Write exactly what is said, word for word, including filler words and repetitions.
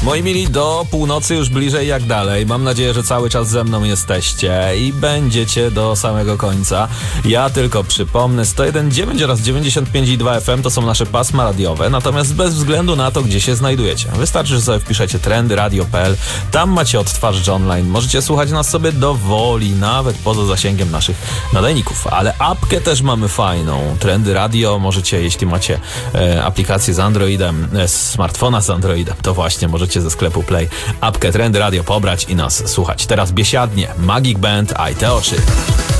Moi mili, do północy już bliżej jak dalej. Mam nadzieję, że cały czas ze mną jesteście i będziecie do samego końca. Ja tylko przypomnę, sto jeden przecinek dziewięć oraz dziewięćdziesiąt pięć i dwa F M to są nasze pasma radiowe, natomiast bez względu na to, gdzie się znajdujecie. Wystarczy, że sobie wpiszecie trendy radio kropka p l, tam macie odtwarzacz online. Możecie słuchać nas sobie dowoli, nawet poza zasięgiem naszych nadajników. Ale apkę też mamy fajną. Trendy Radio możecie, jeśli macie e, aplikację z Androidem, e, smartfona z Androidem, to właśnie możecie ze sklepu Play apkę Trendy Radio pobrać i nas słuchać. Teraz biesiadnie, Magic Band, aj te oczy.